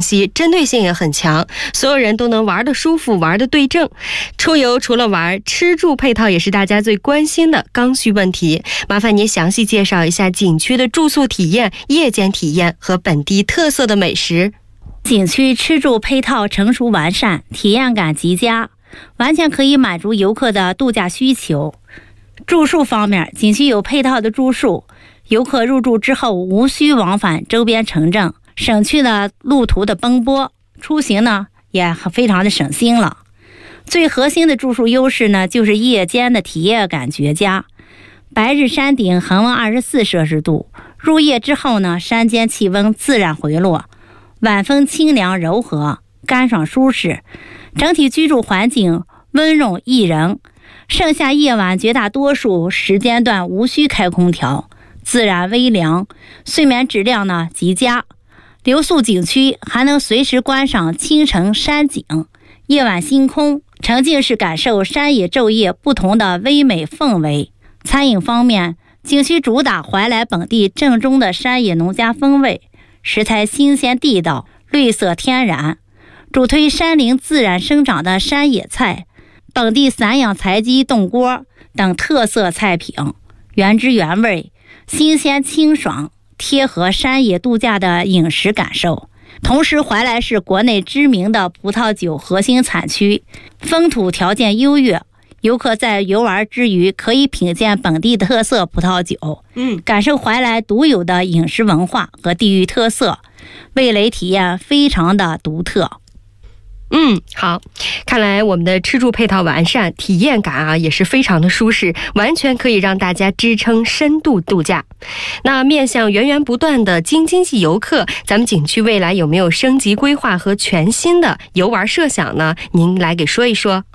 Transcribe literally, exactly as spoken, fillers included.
悉，针对性也很强，所有人都能玩得舒服，玩得对症。出游除了玩，吃住配套也是大家最关心的刚需问题。麻烦您详细介绍一下景区的住宿体验、夜间体验和本地特色的美食。 景区吃住配套成熟完善，体验感极佳，完全可以满足游客的度假需求。住宿方面，景区有配套的住宿，游客入住之后无需往返周边城镇，省去了路途的奔波，出行呢也非常的省心了。最核心的住宿优势呢，就是夜间的体验感绝佳。白日山顶恒温二十四摄氏度，入夜之后呢，山间气温自然回落，晚风清凉柔和，干爽舒适，整体居住环境温润宜人。盛夏夜晚绝大多数时间段无需开空调，自然微凉，睡眠质量呢极佳。留宿景区还能随时观赏清晨山景、夜晚星空，沉浸式感受山野昼夜不同的唯美氛围。餐饮方面，景区主打怀来本地正宗的山野农家风味，食材新鲜地道，绿色天然，主推山林自然生长的山野菜、本地散养柴鸡冻锅等特色菜品，原汁原味，新鲜清爽，贴合山野度假的饮食感受。同时，怀来是国内知名的葡萄酒核心产区，风土条件优越，游客在游玩之余可以品鉴本地特色葡萄酒，嗯，感受怀来独有的饮食文化和地域特色，味蕾体验非常的独特。 嗯，好，看来我们的吃住配套完善，体验感啊也是非常的舒适，完全可以让大家支撑深度度假。那面向源源不断的京津冀游客，咱们景区未来有没有升级规划和全新的游玩设想呢？您来给说一说。